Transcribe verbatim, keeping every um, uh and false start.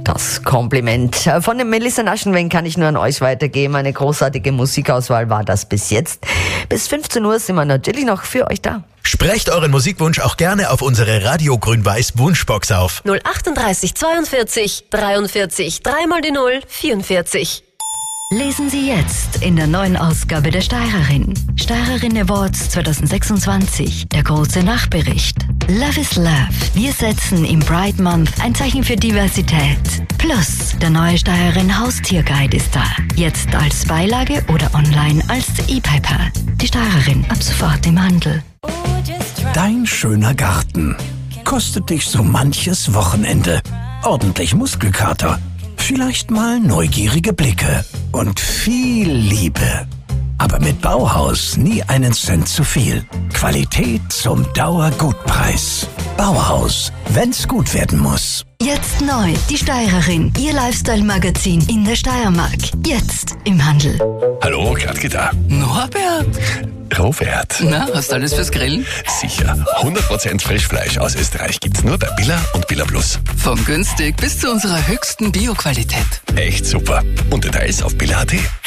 das Kompliment. Von dem Melissa Naschenweng kann ich nur an euch weitergeben. Eine großartige Musikauswahl war das bis jetzt. Bis fünfzehn Uhr sind wir natürlich noch für euch da. Sprecht euren Musikwunsch auch gerne auf unsere Radio Grün-Weiß Wunschbox auf. null achtunddreißig zweiundvierzig dreiundvierzig, dreimal die Null, vierundvierzig. Lesen Sie jetzt in der neuen Ausgabe der Steirerin. Steirerin Awards zwanzig sechsundzwanzig. Der große Nachbericht. Love is Love. Wir setzen im Pride Month ein Zeichen für Diversität. Plus, der neue Steirerin Haustierguide ist da. Jetzt als Beilage oder online als E-Paper. Die Steirerin ab sofort im Handel. Dein schöner Garten kostet dich so manches Wochenende. Ordentlich Muskelkater. Vielleicht mal neugierige Blicke und viel Liebe. Aber mit Bauhaus nie einen Cent zu viel. Qualität zum Dauergutpreis. Bauhaus, wenn's gut werden muss. Jetzt neu, die Steirerin, Ihr Lifestyle-Magazin in der Steiermark. Jetzt im Handel. Hallo, Gradke da. Norbert? Robert. Na, hast du alles fürs Grillen? Sicher. hundert Prozent Frischfleisch aus Österreich gibt's nur bei Billa und Billa Plus. Von günstig bis zu unserer höchsten Bio-Qualität. Echt super. Und Details auf billa punkt at.